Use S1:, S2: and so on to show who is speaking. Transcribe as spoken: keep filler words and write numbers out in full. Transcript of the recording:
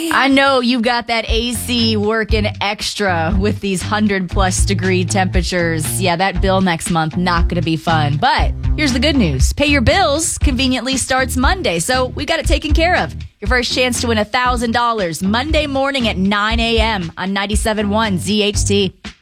S1: I know you got that A C working extra with these one hundred plus degree temperatures. Yeah, that bill next month, not going to be fun. But here's the good news. Pay your bills conveniently starts Monday, so we got it taken care of. Your first chance to win one thousand dollars Monday morning at nine a.m. on ninety-seven point one Z H T.